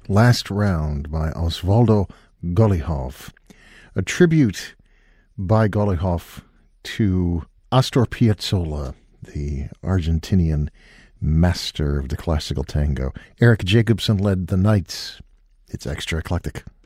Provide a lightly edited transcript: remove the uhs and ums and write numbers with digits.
Last Round by Osvaldo Golijov, a tribute by Golijov to Astor Piazzolla, the Argentinian master of the classical tango. Eric Jacobson led the Knights. It's extra eclectic.